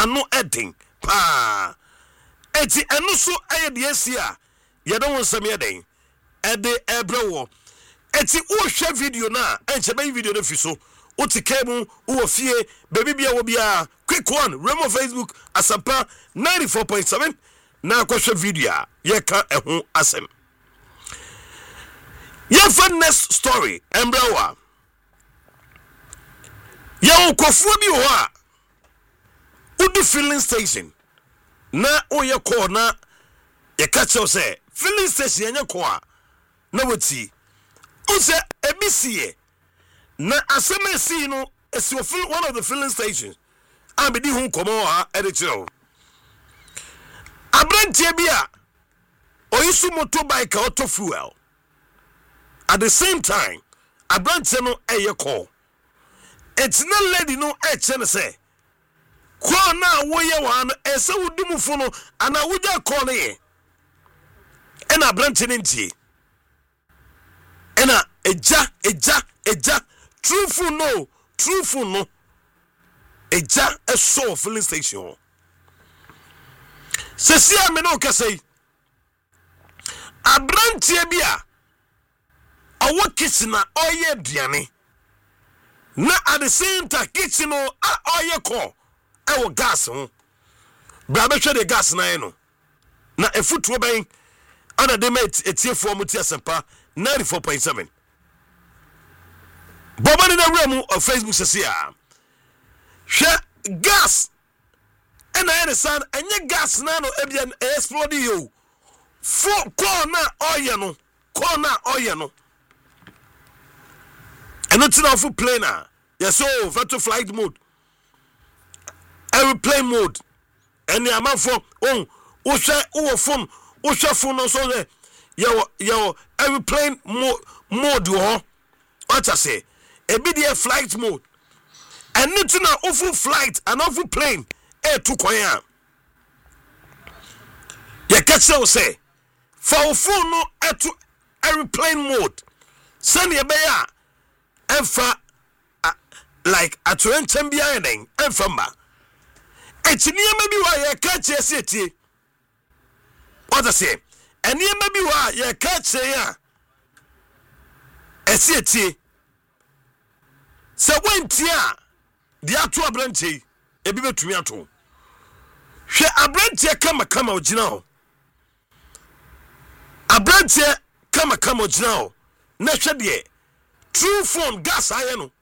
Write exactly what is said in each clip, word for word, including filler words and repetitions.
ano edin pa eti eno so aye de asia ye don nsam ye den ede ebrewo eti wo hwe video na enche ban video no fi so wo tikemu wo fie baby bia wo bia quick one Remo Facebook Asampa ninety-four point seven na kwhwe video ye ka eho asem ye next story embrewa ye ukofo bi ho a udi filling station na oye call na ye ka che say filling station ye call na wati o say ebisie na asemesi no esi one of the filling stations abedi hu komo ha edechiro abrantie bia oyisu motorbike auto fuel at the same time abrantie no eye call it's not lady no e chene say call na woye wan ese wudimu no ana wuja call ne e na abrantie ne ntie e na eja eja eja truthful no truthful no eja a so filling station se si a me no kasei abrantie bia awo kitchen na oye aduane na at the same time kitchen no oye ko e wo gas ho bra be hwe de gas na e no na efutuo ben ana de met etiefo mu ti Asempa ninety-four point seven Boba ni na wura of Facebook sesi a hwe gas ena ene san enye gas na no ebia explode yo fo ko na oye no ko na oye no eno tina ofu plane na yes so virtual flight mode airplane mode eni amafo on wo hwe wo phone wo hwe phone no so de yo yo airplane mode mode ho what I say a B D F flight mode and it's an awful flight an awful plane air to kwaya ya catch say for phone no air to airplane mode send your bear and for uh, like a twenty behind and from ba it's near maybe why you catch a city what I say and near maybe why you catch a city se wentia dia to abrantie ebi betumi ato hwe abrantie kama kama ogina ho abrantie kama kama ogina ho na hwe de true phone gas aye no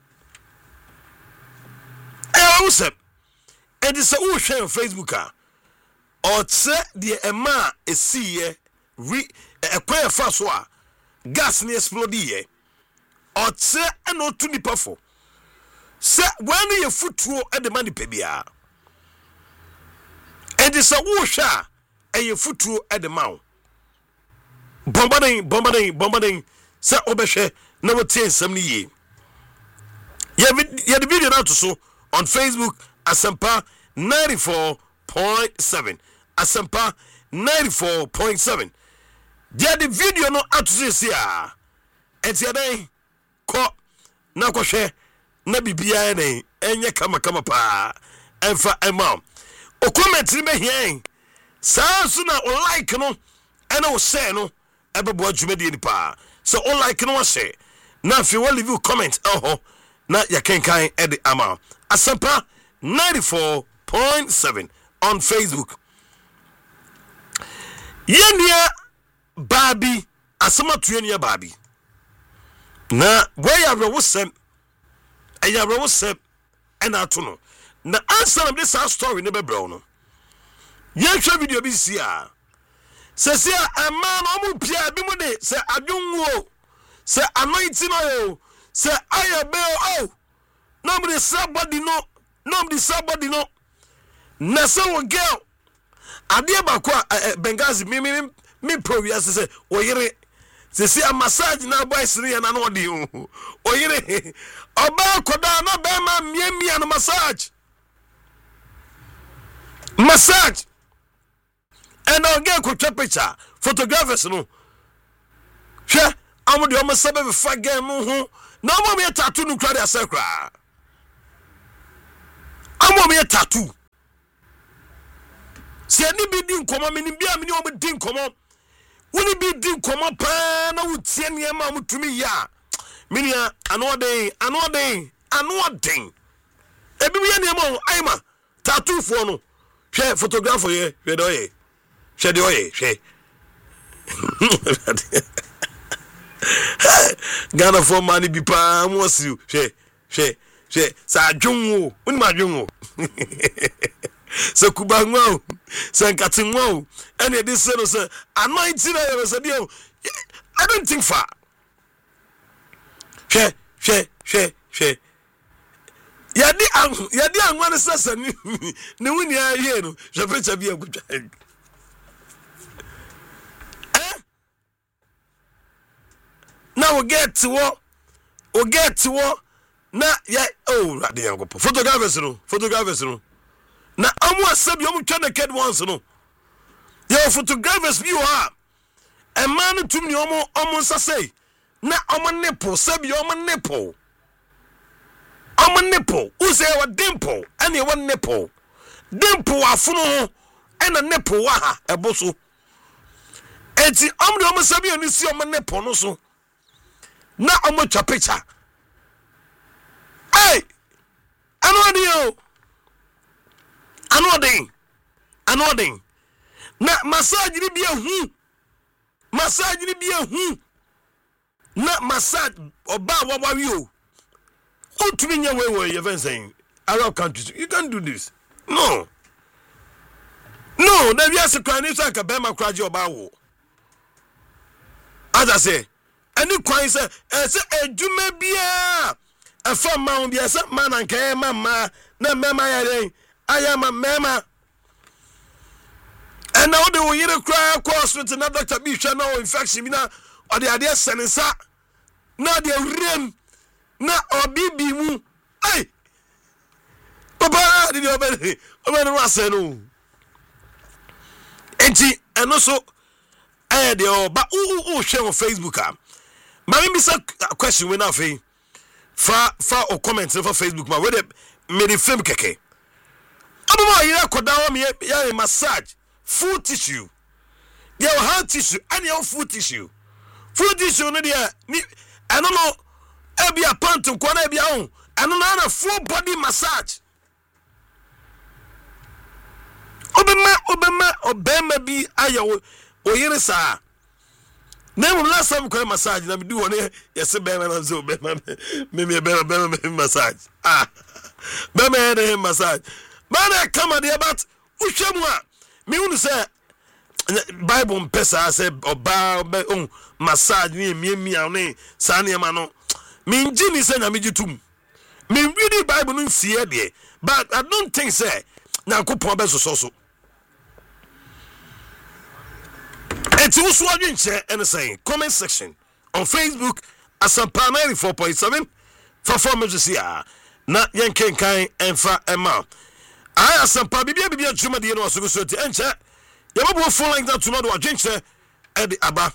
e o se e di se o hwe Facebook a o tse de ema esiye re ekwa fa so a gas ni explode ye otse eno to nipa fo se when ye futuo e de mani pebia e de se wo hwa e ye futuo e de mawo bombarding bombarding bombarding se obehwe na wotie nsam ni ye ye ye the video na to so on Facebook Asempa ninety-four point seven Asempa ninety-four point seven dia the video no atoso sia a entiadan ko na kohwe na bibia ne enye kama kama pa enfa ema o comment ni behien saa so na o like no ena o share no ebebo adwumadi ni pa so o like no share na fi we leave comment oh na ya kenkan e de ama Asempa ninety-four point seven on Facebook yenia babi asema tuenia babi na where you was sem and you was sem and atono na answer of this story ne bebro no ye hwe video bi sia se se a man omu pia bi mu de se adwonwo se anointing oil se ayabe oh no be somebody no no be somebody no na so girl ade ba kwa Bengazi mi mi mi pro wi ase wo yire se se a massage na boys re na no de o yire oba koda na be ma miamia no massage massage and I'll get a picture photographers no hwe am de o masabe be fa game ho na mo me tattoo no kra de asekra am mo me tattoo se ani bi din komo me nim bia me ni o din komo woni bi din komo pa na wutie ne ma mutumi ya me ni anoden anoden anoden ebi bi ya ne ma aima tattoo fo no hwe photographer ye hwe do ye hwe do ye hwe Ghana for money bi pa mo si hwe hwe hwe sa adwonwo woni ma adwonwo so kubanwo so nkatinwo ene dey say no say anointing na say dey I don't think far hwe hwe hwe hwe yadi an yadi anwa ne sasa ni ne wuni aye no hwe pecha bi agutwa now we get to what we get to what na ya oh rade yangopo photographers no photographers no na amu asabi omu twa the kid ones no your photographers bi wa e man tum ni omu omu sasei na omu nipple sabi omu nipple omu nipple use wa dimple ene wa nipple dimple afunu ho ena nipple wa ha eboso enti omu omu sabi oni si omu nipple no so na omo twa picture hey anodi yo anodi anodi na massage ni bia hu massage ni bia hu na massage oba wa wi o utumi nya we we even saying Arab countries you can't do this no no na bia se kwan ni so aka be makraje oba wo as I say ani kwan se ese eduma bia afa ma bia se ma na nkan ma ma na mema ya den aya ma mema and now the we yire kra ko hospital na doctor bi hwa na infection bi na o de ade sensa na de rem na obibi mu ai papa de obere obere no asenu enti eno so eh de oba u u share on Facebook am Mami bisa question we na fe fa fa o comment for Facebook ma we de me the film keke abama yira koda o me ya massage full tissue your hand tissue and your full tissue full tissue no dia ni I don't know e bia pant ko na bia ho eno na full body massage obema obema obema bi ayo o yire sa Name last time we massage na do one yes be na so be me me be be massage ah be me na massage ba na come there but uhwemu a me unu say Bible pesa say oba on massage ni emi emi ne sa na ma no me ngini say na me gitum me read Bible no see there but I don't think say na kopon be so so Eti usu adwinche and saying comment section on Facebook Asampa ninety-four point seven for four messages here na yenkenkan enfa ema I Asampa bibia bibia twuma de no so so ti enche yababo phone line that twuma do adwinche e de aba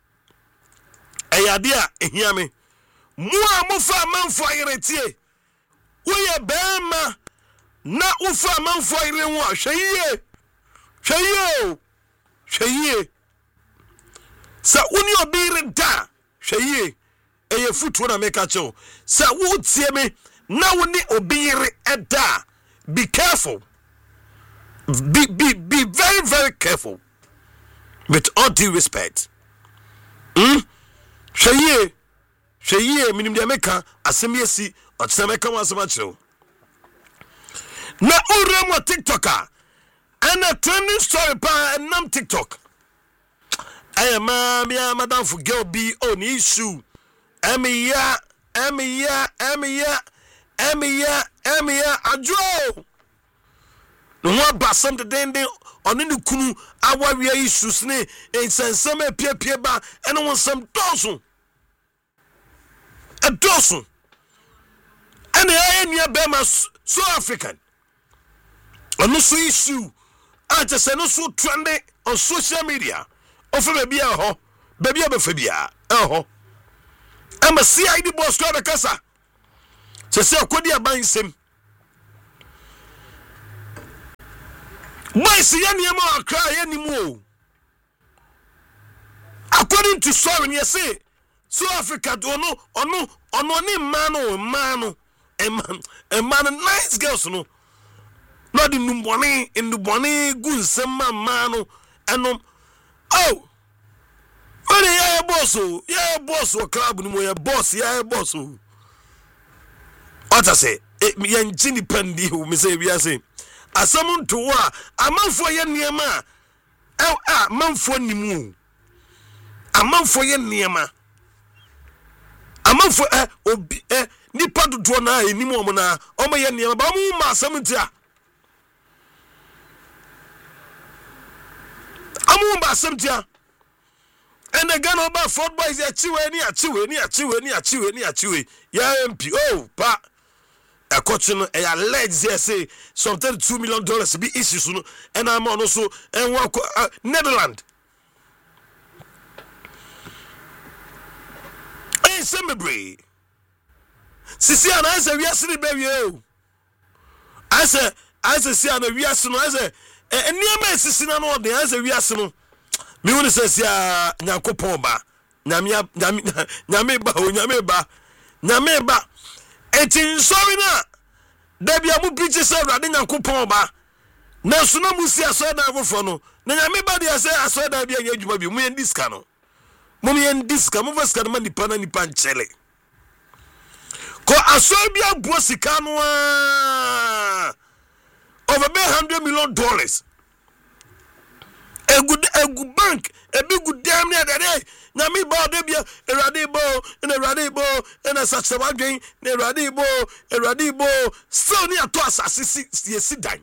eyade a ehia me mu a mo fa manfo ayeretie wo ye bema na wo fa manfo ayere ho hweye hweye hweye sa uni obire da hweye eye futu na meka cho sa wo tie me na woni obire eda be careful be be be very very careful with all due respect hmm hweye hweye minim de meka asem yesi o tse meka mo asem acho na ure mo TikToker and a trending story pa nam TikTok I am a madam for girl be on issue. Emmy ya, Emmy ya, Emmy ya, Emmy ya, Emmy ya, Adjo. No one but something then on in the kunu, our we issues, ne, and send some pia pia ba, and I want some dozen. A dozen. And I am near Bema, so African. On no so issue. I just say no so trendy on social media. Ofe baby a ho baby a befa bia eh ho am C I D boss to kasa se se akodi aban sem boys ye niema akra ye nimu according to story you say South Africa ono ono ono ni mano mano e man nice girls no not the numbone in the bonny good sema mano eno oh Ore ya boss o ya boss o club ni mo ya boss ya boss o Ota say ya njini pandi o me say bia say asam to wa amanfo ye niema eh ah manfo nimu amanfo ye niema amanfo eh obi eh nipa dodo na enimu omo na omo ye niema ba mo ma asam ntia amu ba asam ntia and again about Fort Boys ya chiwe ni achiwe ni achiwe ni achiwe ni achiwe ya M P oh pa a coach no e alleged here say some thirty-two million dollars be issues no and I'm also and work uh, Netherlands eh sembre sisi ana ase wiase ni baby o ase ase si ana wiase no ase eniema sisi na no de ase wiase no mi woni sesia Nyankopon ba nyame nyame ba o nyame ba nyame ba etin sorry na da bia mu preach say Awurade Nyankopon ba na so na musi aso da afofo no na nyame ba dia say aso da bia nya djuma bi mu yen diska no mu yen diska mu vaska na nipa na nipa nchele ko aso bia buo sika no over one hundred million dollars a good a good bank a big good damn near that na me ba de bia Awurade bo na Awurade bo na sacha wadwen na Awurade bo Awurade bo still near to asase si dan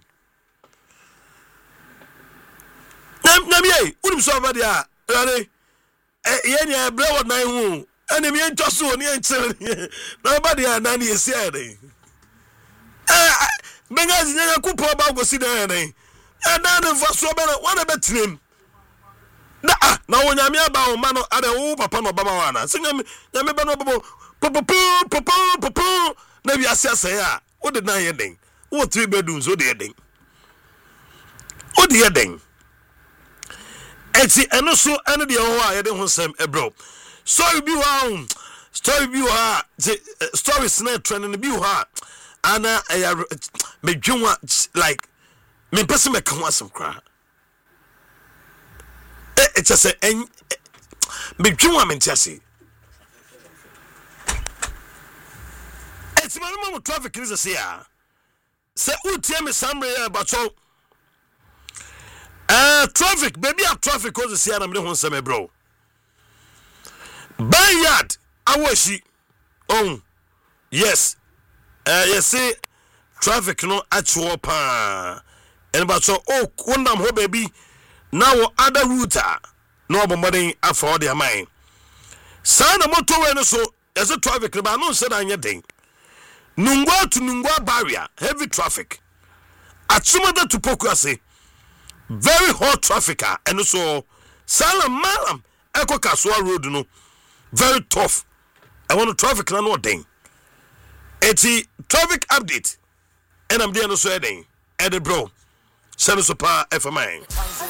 na na me unim so ba dia Awurade eh ye ni abre wo nan hu ene me ntoso ni enchire na ba dia na na esi ade eh bengazi nya kupo ba go si dan ene and then for so be one be trim na ah na wonyame aba o ma no ade wo papa no ba ma wana se nyame nyame ba no bobo popo popo popo na bi asese ya wo de na ye den wo three bedrooms wo de ye den wo de ye den eti eno so eno de ho a ye de ho sem e bro story bi wa story bi wa story snare trend bi wa ana me dwunwa like me person me kan wasem kra eh it just say en me dwunwa me ntiase it's my mama traffic is say ah say utie me samre about so eh traffic baby up traffic cause say na me ho nsem bro backyard awoshi oh yes eh you see traffic no actual pa and about so oh wondam ho baby now other router no bombarding after their mind sana motorway no so as a traffic ba no say na nyeden nungwa to nungwa barrier heavy traffic atsumada to Pokuase very hot traffic and so salam malam eko Kaswa road no very tough I want traffic na no den eti traffic update and I'm there no so den Eddie bro send us a pa F M I